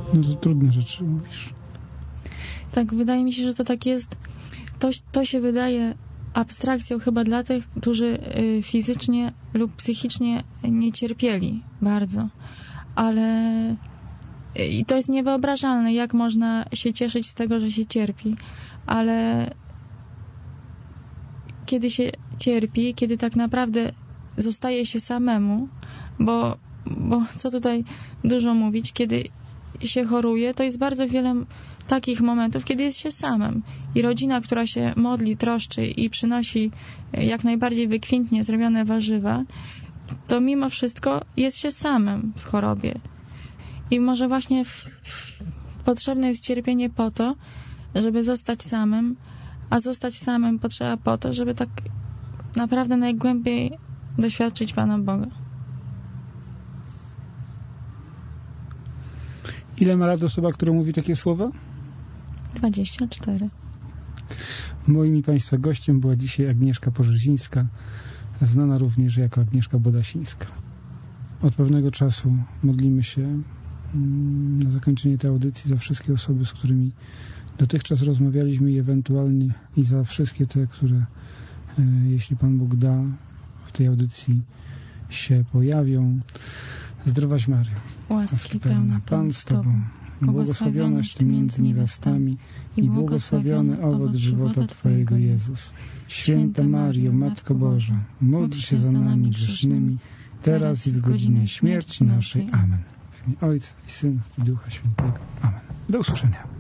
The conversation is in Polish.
No to trudne rzeczy mówisz. Tak, wydaje mi się, że to tak jest. To się wydaje abstrakcją chyba dla tych, którzy fizycznie lub psychicznie nie cierpieli bardzo. Ale i to jest niewyobrażalne, jak można się cieszyć z tego, że się cierpi. Ale kiedy się cierpi, kiedy tak naprawdę zostaje się samemu, bo co tutaj dużo mówić, kiedy się choruje, to jest bardzo wiele takich momentów, kiedy jest się samym. I rodzina, która się modli, troszczy i przynosi jak najbardziej wykwintnie zrobione warzywa, to mimo wszystko jest się samym w chorobie. I może właśnie potrzebne jest cierpienie po to, żeby zostać samym, a zostać samym potrzeba po to, żeby tak naprawdę najgłębiej doświadczyć Pana Boga. Ile ma lat osoba, która mówi takie słowa? 24. Moim i Państwa gościem była dzisiaj Agnieszka Pożyzińska, znana również jako Agnieszka Bodasińska. Od pewnego czasu modlimy się na zakończenie tej audycji za wszystkie osoby, z którymi dotychczas rozmawialiśmy i ewentualnie i za wszystkie te, które jeśli Pan Bóg da, w tej audycji się pojawią. Zdrowaś Maryjo, łaski pełna Pan z Tobą, błogosławionaś Ty między niewiastami i błogosławiony owoc żywota Twojego Jezus. Święta Maryjo, Matko Boża, módl się za nami grzesznymi, teraz i w godzinę śmierci naszej. Amen. W imię Ojca i Syna i Ducha Świętego. Amen. Do usłyszenia.